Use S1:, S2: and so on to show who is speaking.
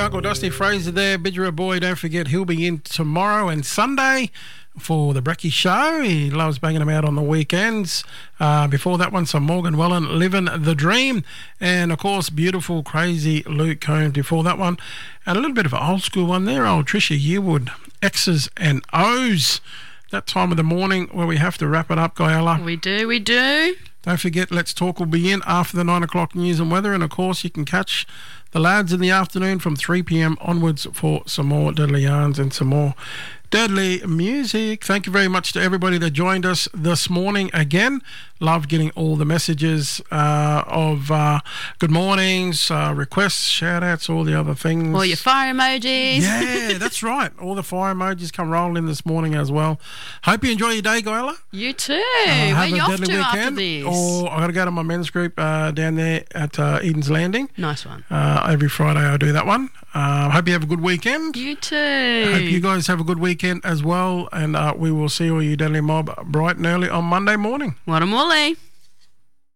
S1: Uncle Dusty Fraser there. Bidgera boy, don't forget he'll be in tomorrow and Sunday for the Brecky Show. He loves banging them out on the weekends. Before that one, some Morgan Wallen, Living the Dream. And, of course, beautiful, crazy Luke Combs before that one. And a little bit of an old school one there, old Tricia Yearwood, X's and O's. That time of the morning where we have to wrap it up, Guyella.
S2: We do.
S1: Don't forget, Let's Talk will be in after the 9 o'clock news and weather. And, of course, you can catch the lads in the afternoon from 3 p.m. onwards for some more Deadly Yarns and some more Deadly music. Thank you very much to everybody that joined us this morning again. Love getting all the messages of good mornings, requests, shout outs, all the other things.
S2: All your fire emojis.
S1: Yeah, that's right. All the fire emojis come rolling in this morning as well. Hope you enjoy your day, Guyella.
S2: You too.
S1: Have
S2: Where you
S1: a
S2: off
S1: deadly
S2: to
S1: weekend.
S2: after this?
S1: Or I got to go to my men's group down there at Eden's Landing.
S2: Nice one.
S1: Every Friday I do that one. Hope you have a good weekend.
S2: You too.
S1: Hope you guys have a good weekend as well, and we will see all you Deadly Mob bright and early on Monday morning.
S2: What a molly.